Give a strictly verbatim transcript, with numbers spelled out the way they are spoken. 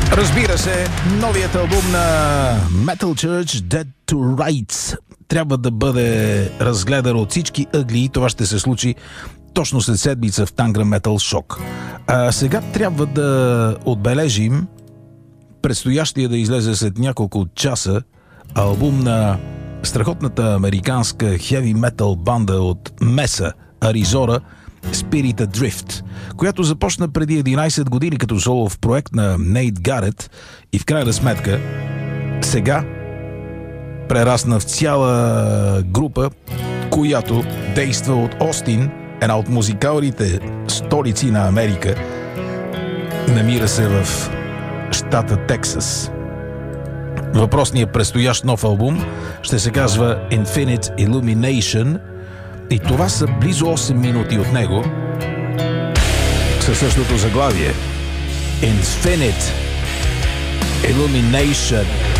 Разбира се, новият албум на Metal Church, Dead to Rights, трябва да бъде разгледан от всички ъгли и това ще се случи точно след седмица в Tangра Metal Shock. А сега трябва да отбележим предстоящия да излезе след няколко часа албум на страхотната американска хеви метал банда от Меса, Аризона, Spirit Adrift, която започна преди единайсет години като солов проект на Нейт Гарет и в крайна сметка сега прерасна в цяла група, която действа от Остин, една от музикалните столици на Америка. Намира се в щата Тексас. Въпросният предстоящ нов албум ще се казва Infinite Illumination и това са близо осем минути от него със същото заглавие Infinite Illumination.